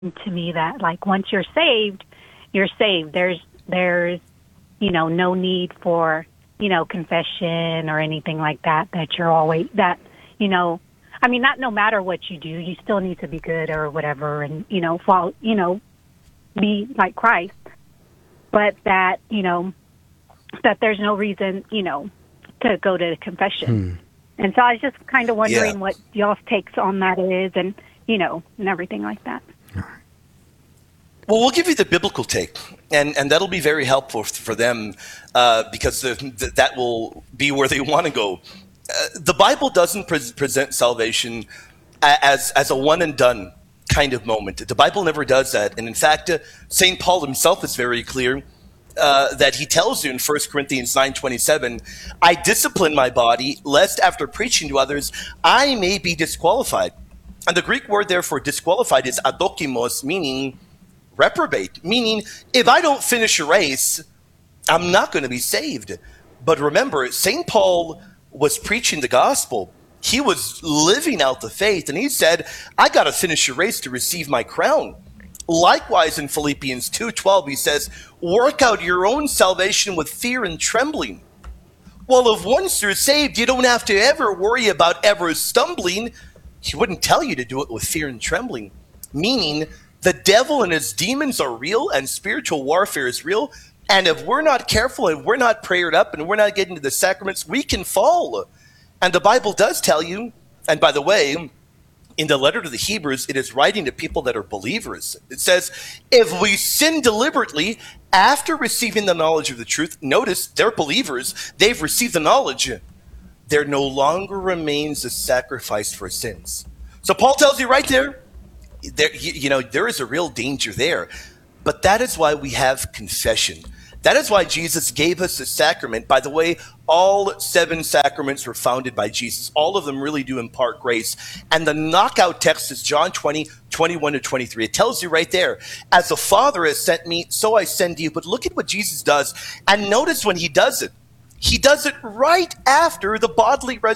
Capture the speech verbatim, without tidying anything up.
to me that like once you're saved, you're saved. There's there's you know no need for you know confession or anything like that. That you're always that you know. I mean, not no matter what you do, you still need to be good or whatever, and you know, fall, you know, be like Christ. But that you know, that there's no reason, you know, to go to confession. Hmm. And so I was just kind of wondering yeah. what y'all's takes on that is, and you know, and everything like that. Well, we'll give you the biblical take, and, and that'll be very helpful for them uh, because the, the, that will be where they want to go. Uh, the Bible doesn't pre- present salvation as as a one and done kind of moment. The Bible never does that. And in fact, uh, Saint Paul himself is very clear uh, that he tells you in First Corinthians nine twenty-seven, I discipline my body lest after preaching to others, I may be disqualified. And the Greek word there for disqualified is adokimos, meaning reprobate, meaning if I don't finish a race, I'm not going to be saved. But remember, Saint Paul was preaching the gospel. He was living out the faith, and he said, I got to finish a race to receive my crown. Likewise, in Philippians two twelve, he says, work out your own salvation with fear and trembling. Well, if once you're saved, you don't have to ever worry about ever stumbling. He wouldn't tell you to do it with fear and trembling, meaning the devil and his demons are real and spiritual warfare is real. And if we're not careful and we're not prayered up and we're not getting to the sacraments, we can fall. And the Bible does tell you, and by the way, in the letter to the Hebrews, it is writing to people that are believers. It says, if we sin deliberately after receiving the knowledge of the truth, notice they're believers, they've received the knowledge, there no longer remains a sacrifice for sins. So Paul tells you right there, there you, you know, there is a real danger there. But that is why we have confession. That is why Jesus gave us the sacrament. By the way, all seven sacraments were founded by Jesus. All of them really do impart grace. And the knockout text is John twenty, twenty-one to twenty-three. It tells you right there, as the Father has sent me, so I send you. But look at what Jesus does. And notice when he does it, he does it right after the bodily resurrection.